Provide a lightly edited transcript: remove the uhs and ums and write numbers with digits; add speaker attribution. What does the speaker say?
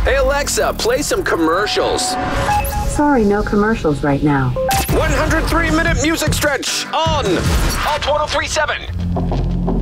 Speaker 1: Hey Alexa, play some commercials.
Speaker 2: Sorry, no commercials right now.
Speaker 1: 103-minute music stretch on Alt 1037.